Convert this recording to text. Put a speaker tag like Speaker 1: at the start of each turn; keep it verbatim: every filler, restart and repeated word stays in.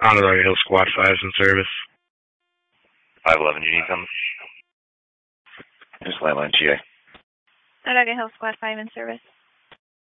Speaker 1: Onondaga Hill Squad five's in service.
Speaker 2: five eleven, you need something? Just landline G A.
Speaker 3: Onondaga Hill Squad five in service.